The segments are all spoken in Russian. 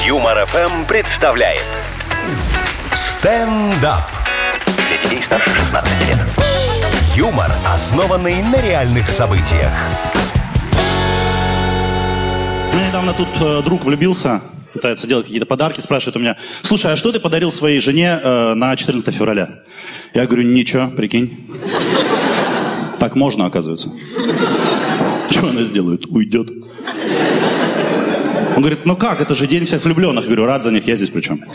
Юмор ФМ представляет стендап. Для детей старше 16 лет. Юмор, основанный на реальных событиях. У меня недавно тут друг влюбился, пытается делать какие-то подарки, спрашивает у меня: слушай, а что ты подарил своей жене на 14 февраля? Я говорю: ничего, прикинь. Так можно, оказывается. Что она сделает? Уйдет. Он говорит: ну как, это же день всех влюбленных. Я говорю: рад за них, я здесь при чем?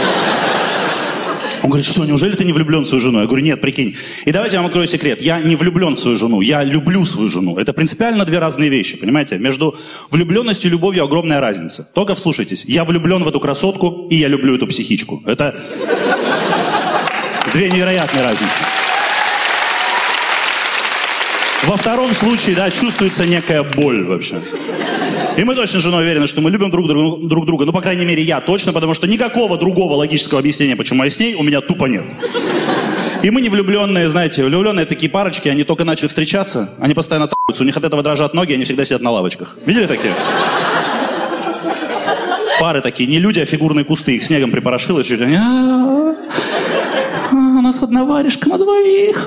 Он говорит: что, неужели ты не влюблен в свою жену? Я говорю: нет, прикинь. И давайте я вам открою секрет. Я не влюблен в свою жену, я люблю свою жену. Это принципиально две разные вещи, понимаете? Между влюбленностью и любовью огромная разница. Только вслушайтесь. Я влюблен в эту красотку, и я люблю эту психичку. Это две невероятные разницы. Во втором случае, да, чувствуется некая боль вообще. И мы точно с женой уверены, что мы любим друг друга. Ну, по крайней мере, я точно, потому что никакого другого логического объяснения, почему я с ней, у меня тупо нет. И мы не влюбленные, знаете, влюбленные такие парочки, они только начали встречаться, они постоянно т***ются, у них от этого дрожат ноги, они всегда сидят на лавочках. Видели такие? Пары такие, не люди, а фигурные кусты, их снегом припорошило, чуть они... У нас одна варежка на двоих.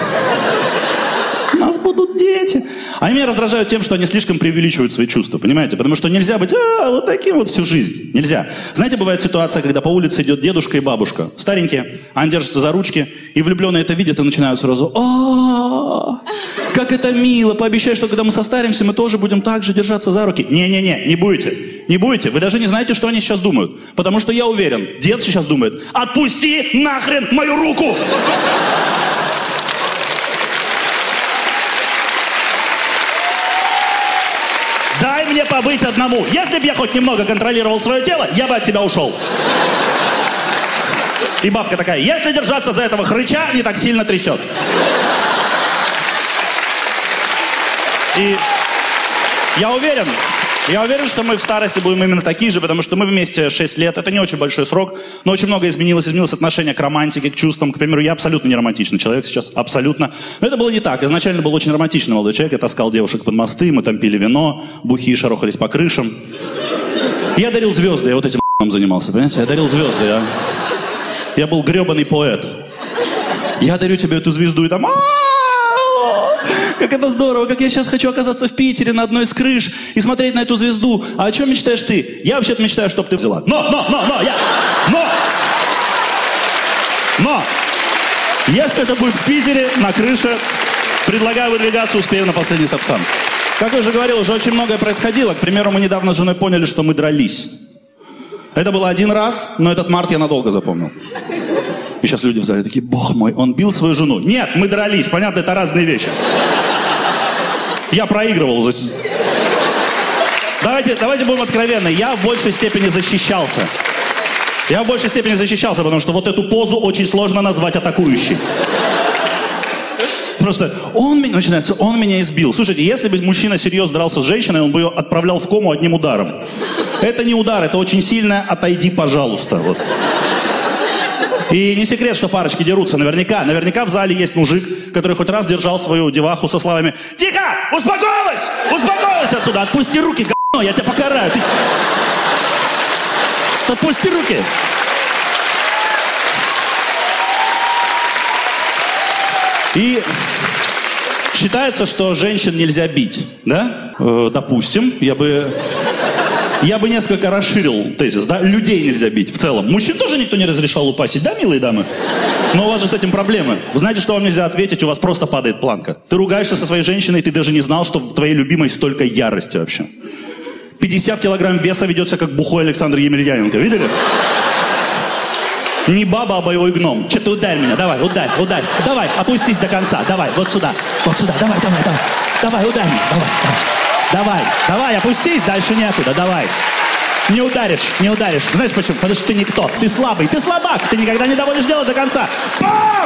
У нас будут дети. Они меня раздражают тем, что они слишком преувеличивают свои чувства, понимаете? Потому что нельзя быть вот таким вот всю жизнь. Нельзя. Знаете, бывает ситуация, когда по улице идет дедушка и бабушка. Старенькие, они держатся за ручки, и влюбленные это видят и начинают сразу: как это мило, пообещай, что когда мы состаримся, мы тоже будем так же держаться за руки. Не-не-не, не будете. Не будете. Вы даже не знаете, что они сейчас думают. Потому что я уверен, дед сейчас думает: отпусти нахрен мою руку! Дай мне побыть одному. Если бы я хоть немного контролировал свое тело, я бы от тебя ушел. И бабка такая: если держаться за этого хрыча, не так сильно трясет. И я уверен, что мы в старости будем именно такие же, потому что мы вместе 6 лет. Это не очень большой срок, но очень много изменилось. Изменилось отношение к романтике, к чувствам. К примеру, я абсолютно не романтичный человек сейчас, абсолютно. Но это было не так. Изначально был очень романтичный молодой человек. Я таскал девушек под мосты, мы там пили вино, бухие шарохались по крышам. Я дарил звезды, я вот этим занимался, понимаете? Я дарил звезды, я был гребаный поэт. Я дарю тебе эту звезду, и там... Как это здорово, как я сейчас хочу оказаться в Питере на одной из крыш и смотреть на эту звезду. А о чем мечтаешь ты? Я вообще-то мечтаю, чтобы ты взяла. Но! Если это будет в Питере, на крыше, предлагаю выдвигаться, успею на последний сапсан. Как я уже говорил, уже очень многое происходило. К примеру, мы недавно с женой поняли, что мы дрались. Это было один раз, но этот март я надолго запомнил. И сейчас люди в зале такие: бог мой, он бил свою жену. Нет, мы дрались, понятно, это разные вещи. Я проигрывал. Давайте будем откровенны. Я в большей степени защищался. Потому что вот эту позу очень сложно назвать атакующей. Просто он меня избил. Слушайте, если бы мужчина серьезно дрался с женщиной, он бы ее отправлял в кому одним ударом. Это не удар, это очень сильное «отойди, пожалуйста». Вот. И не секрет, что парочки дерутся. Наверняка в зале есть мужик, который хоть раз держал свою деваху со словами: тихо! Успокоилась отсюда! Отпусти руки, говно, я тебя покараю! Отпусти руки! И считается, что женщин нельзя бить, да? Допустим, я бы несколько расширил тезис, да? Людей нельзя бить в целом. Мужчин тоже никто не разрешал упасить, да, милые дамы? Но у вас же с этим проблемы. Вы знаете, что вам нельзя ответить? У вас просто падает планка. Ты ругаешься со своей женщиной, и ты даже не знал, что в твоей любимой столько ярости вообще. 50 килограмм веса ведется, как бухой Александр Емельяненко. Видели? Не баба, а боевой гном. Че ты ударь меня? Давай, ударь. Давай, опустись до конца. Давай, вот сюда. Давай. Давай, ударь меня. Давай, опустись, дальше некуда, давай. Не ударишь. Знаешь почему? Потому что ты никто. Ты слабый, ты слабак. Ты никогда не доводишь дело до конца. Бам!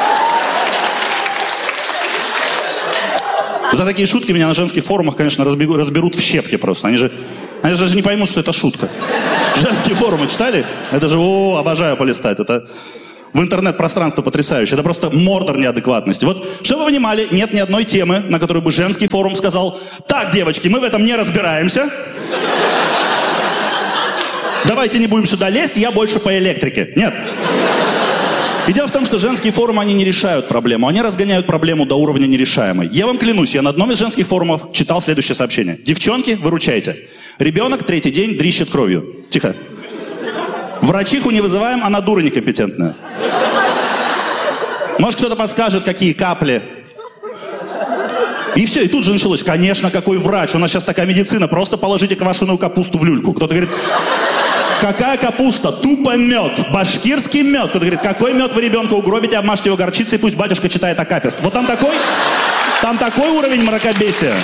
За такие шутки меня на женских форумах, конечно, разберут в щепки просто. Они же даже не поймут, что это шутка. Женские форумы читали? Это же, обожаю полистать. Это в интернет-пространство потрясающе. Это просто мордор неадекватности. Вот, чтобы вы понимали, нет ни одной темы, на которую бы женский форум сказал: так, девочки, мы в этом не разбираемся. Давайте не будем сюда лезть, я больше по электрике. Нет. И дело в том, что женские форумы, они не решают проблему. Они разгоняют проблему до уровня нерешаемой. Я вам клянусь, я на одном из женских форумов читал следующее сообщение. Девчонки, выручайте. Ребенок 3-й день дрищет кровью. Тихо. Врачиху не вызываем, она дура некомпетентная. Может, кто-то подскажет, какие капли. И все, и тут же началось. Конечно, какой врач? У нас сейчас такая медицина. Просто положите квашеную капусту в люльку. Кто-то говорит, какая капуста? Тупо мед. Башкирский мед. Кто-то говорит, какой мед вы ребенка угробите, обмажьте его горчицей, пусть батюшка читает акафист. Вот там такой уровень мракобесия.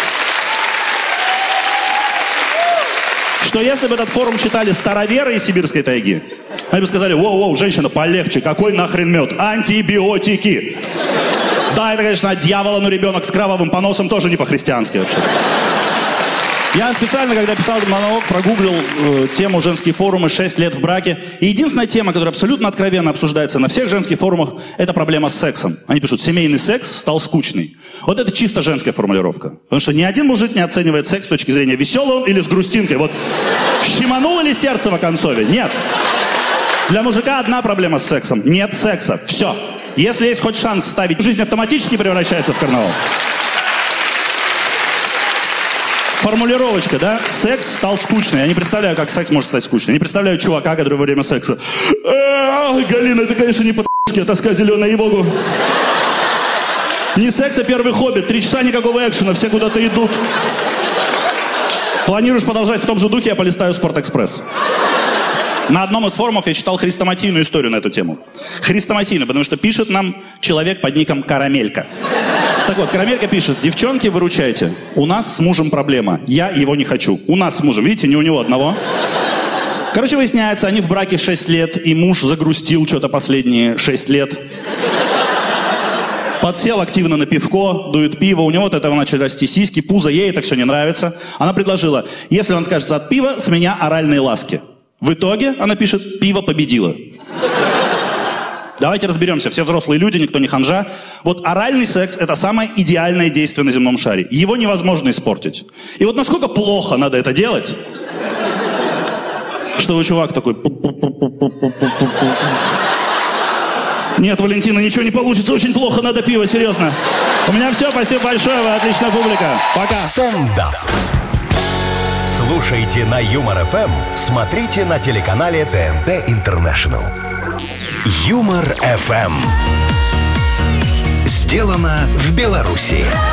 Что если бы этот форум читали староверы из сибирской тайги, они бы сказали, воу, женщина, полегче, какой нахрен мед? Антибиотики. Да, это, конечно, от дьявола, но ребенок с кровавым поносом тоже не по-христиански вообще. Я специально, когда писал этот монолог, прогуглил тему «Женские форумы. 6 лет в браке». И единственная тема, которая абсолютно откровенно обсуждается на всех женских форумах, это проблема с сексом. Они пишут, семейный секс стал скучный. Вот это чисто женская формулировка. Потому что ни один мужик не оценивает секс с точки зрения веселого или с грустинкой. Вот щемануло ли сердце в оконцове? Нет. Для мужика одна проблема с сексом. Нет секса. Все. Если есть хоть шанс вставить, жизнь автоматически превращается в карнавал. Формулировочка, да? Секс стал скучный. Я не представляю, как секс может стать скучным. Я не представляю чувака, который во время секса... Галина, это, конечно, не по***шке, тоска зеленая, ей-богу. Не секс, а первый хоббит. 3 часа никакого экшена, все куда-то идут. Планируешь продолжать в том же духе, я полистаю «Спортэкспресс». На одном из форумов я читал хрестоматийную историю на эту тему. Хрестоматийную, потому что пишет нам человек под ником Карамелька. Так вот, Карамелька пишет, девчонки, выручайте. У нас с мужем проблема. Я его не хочу. У нас с мужем, видите, не у него одного. Короче, выясняется, они в браке 6 лет, и муж загрустил что-то последние 6 лет. Подсел активно на пивко, дует пиво, у него от этого начали расти сиськи, пузо, ей это все не нравится. Она предложила, если он откажется от пива, с меня оральные ласки. В итоге, она пишет, пиво победило. Давайте разберемся, все взрослые люди, никто не ханжа. Вот оральный секс – это самое идеальное действие на земном шаре. Его невозможно испортить. И вот насколько плохо надо это делать, что чувак такой... Нет, Валентина, ничего не получится, очень плохо, надо пиво, серьезно. У меня все, спасибо большое, вы отличная публика. Пока. Стендап. Слушайте на Юмор ФМ, смотрите на телеканале ТНТ Интернешнл. Юмор ФМ. Сделано в Беларуси.